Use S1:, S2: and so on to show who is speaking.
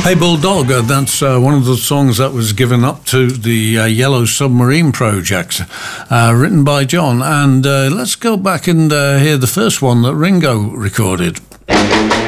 S1: Hey Bulldog, that's one of the songs that was given up to the Yellow Submarine Project, written by John. And let's go back and hear the first one that Ringo recorded.